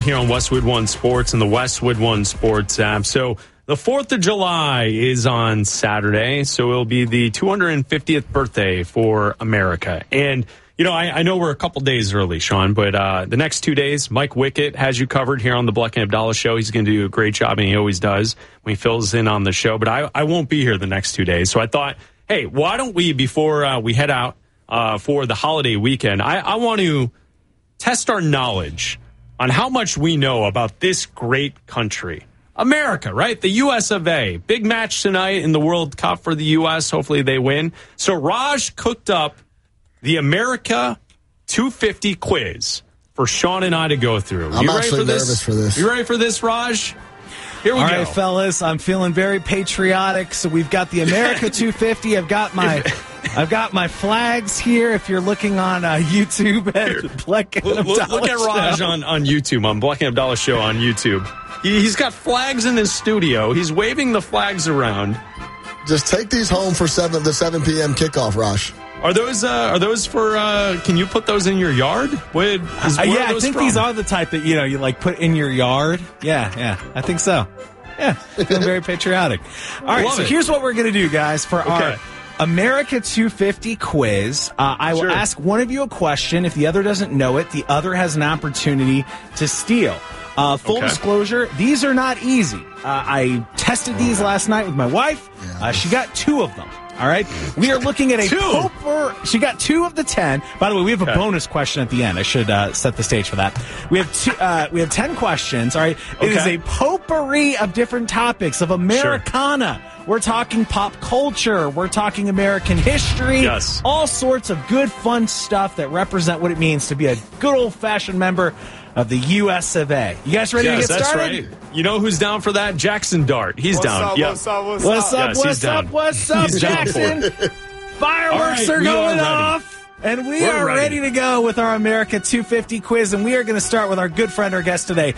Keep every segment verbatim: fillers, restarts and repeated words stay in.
here on Westwood One Sports and the Westwood One Sports app. So the fourth of July is on Saturday, so it'll be the two hundred fiftieth birthday for America. And, you know, I, I know we're a couple days early, Sean, but uh, the next two days, Mike Wickett has you covered here on the Bleck and Abdallah Show. He's going to do a great job, and he always does when he fills in on the show. But I, I won't be here the next two days. So I thought, hey, why don't we, before uh, we head out uh, for the holiday weekend, I, I want to test our knowledge on how much we know about this great country. America, right? The U S of A. Big match tonight in the World Cup for the U S. Hopefully they win. So Raj cooked up the America two fifty quiz for Sean and I to go through. I'm you ready actually for this? nervous for this. You ready for this, Raj? Here we All go. right, fellas, I'm feeling very patriotic. So we've got the America two fifty. I've got my I've got my flags here. If you're looking on uh, YouTube at Bleck and Look, look, Abdallah look at Raj Show. on, on YouTube, on Bleck and Abdallah Show on YouTube. He, he's got flags in his studio. He's waving the flags around. Just take these home for seven the seven p.m. kickoff, Raj. Are those uh, are those for? Uh, can you put those in your yard? What, is, Uh, where yeah, are I those think from? these are the type that, you know, you like put in your yard. Yeah, yeah, I think so. Yeah, feeling very patriotic. All right, Love so it. here's what we're going to do, guys, for Okay. our America two fifty quiz. Uh, I will Sure. ask one of you a question. If the other doesn't know it, the other has an opportunity to steal. Uh, full Okay. disclosure, these are not easy. Uh, I tested these last night with my wife. Uh, she got two of them. All right. We are looking at a Two? poper. She got two of the ten. By the way, we have a Okay. bonus question at the end. I should uh, set the stage for that. We have two. Uh, we have ten questions. All right. It is Okay. a potpourri of different topics of Americana. We're talking pop culture. We're talking American history. Yes. All sorts of good, fun stuff that represent what it means to be a good old-fashioned member of the U S of A. You guys ready Yes, to get that's started? right. You know who's down for that? Jackson Dart. He's What's down. up, yeah. what's up, what's What's up? up? Yes, he's what's up? down. What's up, He's down for Jackson? it. Fireworks All right, are we are going ready. off, and we We're are ready. ready. to go with our America two fifty quiz. And we are going to start with our good friend, our guest today,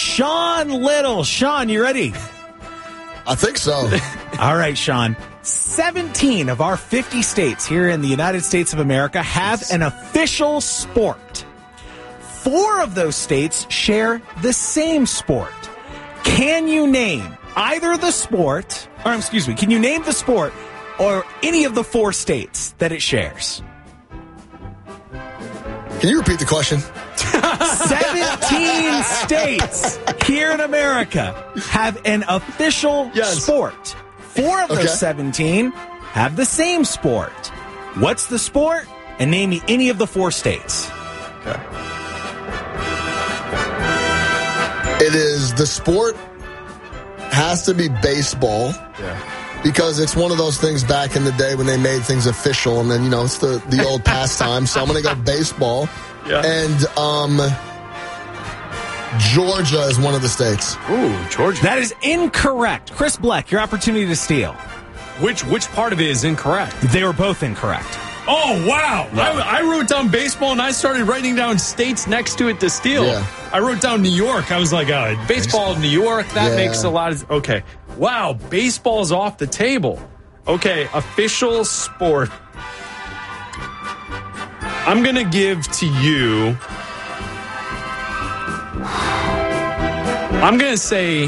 Sean Little. Sean, you ready? I think so. All right, Sean. seventeen of our fifty states here in the United States of America have an official sport. Four of those states share the same sport. Can you name either the sport, or excuse me, can you name the sport or any of the four states that it shares? Can you repeat the question? seventeen states here in America have an official Yes. sport. Four of Okay. those seventeen have the same sport. What's the sport? And name me any of the four states. Okay. It is the sport has to be baseball Yeah. because it's one of those things back in the day when they made things official, and then you know it's the the old pastime. So I'm going to go baseball. Yeah. And um, Georgia is one of the states. Ooh, Georgia. That is incorrect. Chris Bleck, your opportunity to steal. Which which part of it is incorrect? They were both incorrect. Oh, wow. No. I, I wrote down baseball, and I started writing down states next to it to steal. Yeah. I wrote down New York. I was like, uh, baseball, New York, that Yeah. makes a lot of... Okay. Wow, baseball's off the table. Okay, official sport. I'm going to give to you... I'm going to say...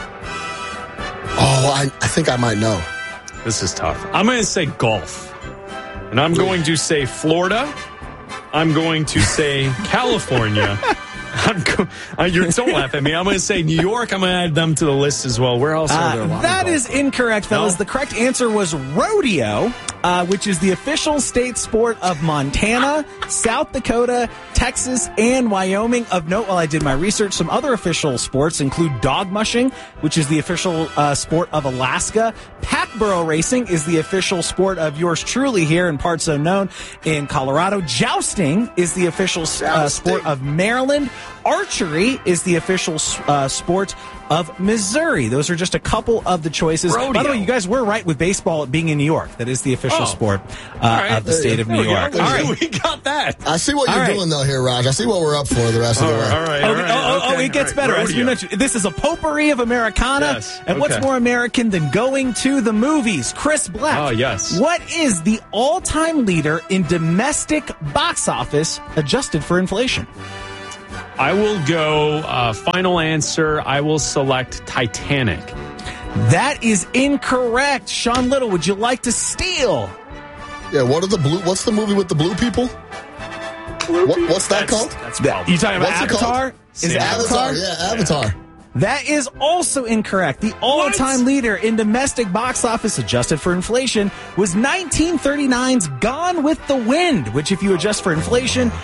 Oh, I, I think I might know. This is tough. I'm going to say golf. And I'm going to say Florida. I'm going to say California. I'm go- uh, you're, don't laugh at me. I'm going to say New York. I'm going to add them to the list as well. Where else are there? a Uh, lot of that golf? is incorrect, fellas. No? The correct answer was rodeo, uh, which is the official state sport of Montana, South Dakota, Texas, and Wyoming. Of note, while I did my research, some other official sports include dog mushing, which is the official uh, sport of Alaska. Pack burro racing is the official sport of yours truly here in parts unknown in Colorado. Jousting is the official uh, sport of Maryland. Archery is the official uh, sport of Missouri. Those are just a couple of the choices. Rodeo. By the way, you guys were right with baseball being in New York. That is the official Oh. sport uh, right. of the state of There New we go. York. All right. We got that. I see what All you're right. doing though here, Raj. I see what we're up for the rest of All the way. right, all right, Oh, all right. oh, oh, oh, okay, it gets all right. better. As we Rodeo. mentioned, this is a potpourri of Americana. Yes, And what's okay. more American than going to the movies? Chris Black. Oh, yes. What is the all-time leader in domestic box office adjusted for inflation? I will go, uh, final answer, I will select Titanic. That is incorrect. Sean Little, would you like to steal? Yeah, what are the blue? What's the movie with the blue people? Blue What, people? what's that That's- Called? That's That- probably you talking about What's it Avatar? called? Is it Avatar? Avatar? Yeah, Avatar. That is also incorrect. The all-time What? leader in domestic box office adjusted for inflation was nineteen thirty-nine's Gone with the Wind, which if you adjust for inflation